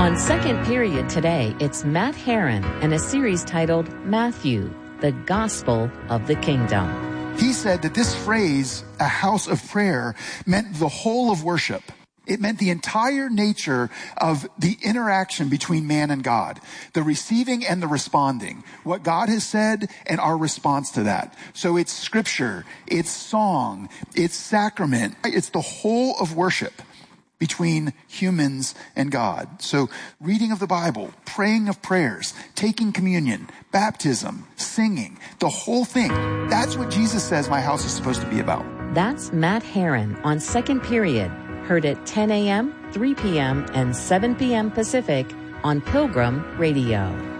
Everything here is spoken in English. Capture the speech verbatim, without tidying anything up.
On Second Period today, it's Matt Herron and a series titled Matthew, the Gospel of the Kingdom. He said that this phrase, a house of prayer, meant the whole of worship. It meant the entire nature of the interaction between man and God, the receiving and the responding, what God has said and our response to that. So it's scripture, it's song, it's sacrament, it's the whole of worship between humans and God. So reading of the Bible, praying of prayers, taking communion, baptism, singing, the whole thing. That's what Jesus says my house is supposed to be about. That's Matt Herron on Second Period, heard at ten a.m., three p.m., and seven p.m. Pacific on Pilgrim Radio.